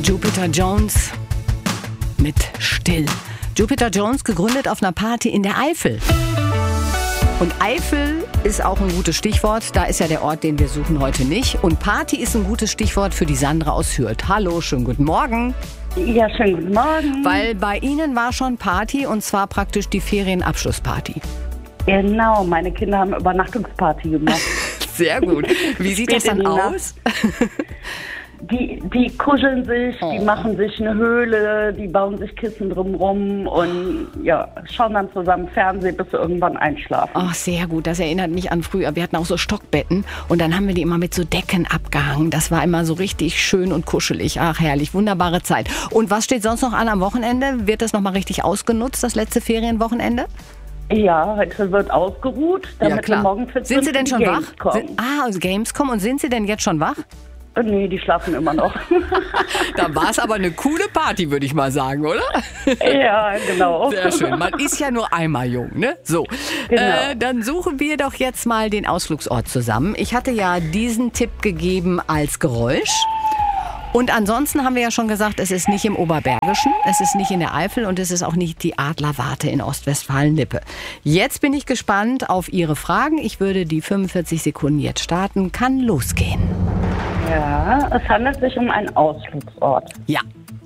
Jupiter Jones mit Still. Jupiter Jones gegründet auf einer Party in der Eifel. Und Eifel ist auch ein gutes Stichwort. Da ist ja der Ort, den wir suchen heute nicht. Und Party ist ein gutes Stichwort für die Sandra aus Hürth. Hallo, schönen guten Morgen. Ja, schönen guten Morgen. Weil bei Ihnen war schon Party und zwar praktisch die Ferienabschlussparty. Genau, meine Kinder haben Übernachtungsparty gemacht. Sehr gut. Wie sieht das dann aus? Die kuscheln sich, die machen sich eine Höhle, die bauen sich Kissen drumrum und ja, schauen dann zusammen Fernsehen, bis sie irgendwann einschlafen. Ach, sehr gut. Das erinnert mich an früher. Wir hatten auch so Stockbetten und dann haben wir die immer mit so Decken abgehangen. Das war immer so richtig schön und kuschelig. Ach, herrlich. Wunderbare Zeit. Und was steht sonst noch an am Wochenende? Wird das nochmal richtig ausgenutzt, das letzte Ferienwochenende? Ja, heute wird ausgeruht, damit wir morgen fit sind. Sind Sie denn schon wach? Also Gamescom. Und sind Sie denn jetzt schon wach? Nee, die schlafen immer noch. Da war es aber eine coole Party, würde ich mal sagen, oder? Ja, genau. Sehr schön. Man ist ja nur einmal jung, ne? So, genau. Dann suchen wir doch jetzt mal den Ausflugsort zusammen. Ich hatte ja diesen Tipp gegeben als Geräusch. Und ansonsten haben wir ja schon gesagt, es ist nicht im Oberbergischen, es ist nicht in der Eifel und es ist auch nicht die Adlerwarte in Ostwestfalen-Lippe. Jetzt bin ich gespannt auf Ihre Fragen. Ich würde die 45 Sekunden jetzt starten. Kann losgehen. Ja, es handelt sich um einen Ausflugsort. Ja.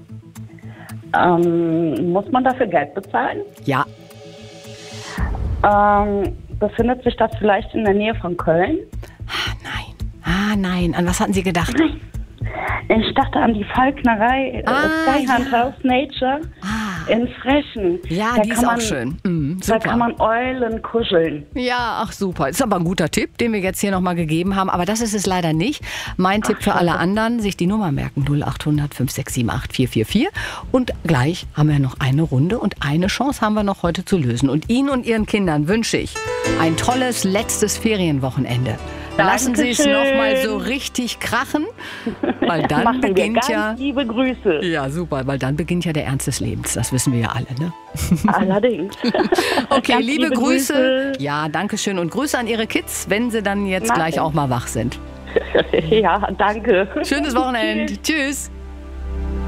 Muss man dafür Geld bezahlen? Ja. Befindet sich das vielleicht in der Nähe von Köln? Nein. An was hatten Sie gedacht? Ich dachte an die Falknerei Sky Hunters Nature in Frechen. Ja, da die ist auch schön. Da kann man Eulen kuscheln. Ja, ach super. Ist aber ein guter Tipp, den wir jetzt hier nochmal gegeben haben. Aber das ist es leider nicht. Mein Tipp für alle anderen, sich die Nummer merken. 0800 5678 444. Und gleich haben wir noch eine Runde und eine Chance haben wir noch heute zu lösen. Und Ihnen und Ihren Kindern wünsche ich ein tolles letztes Ferienwochenende. Lassen Sie es noch mal so richtig krachen, weil dann beginnt ja... Liebe Grüße. Ja, super, weil dann beginnt ja der Ernst des Lebens. Das wissen wir ja alle, ne? Allerdings. Okay, Ganz liebe Grüße. Ja, danke schön. Und Grüße an Ihre Kids, wenn sie dann jetzt gleich auch mal wach sind. Ja, danke. Schönes Wochenende. Tschüss.